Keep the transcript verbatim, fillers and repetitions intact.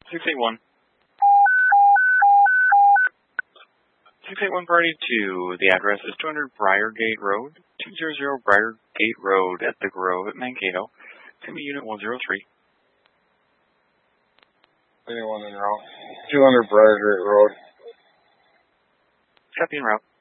six eight one. six eight one Party two. The address is two hundred Briargate Road, two hundred Briargate Road at the Grove at Mankato. It's going to be Unit one oh three. Anyone en route? two hundred Briargate Road. Copy en route.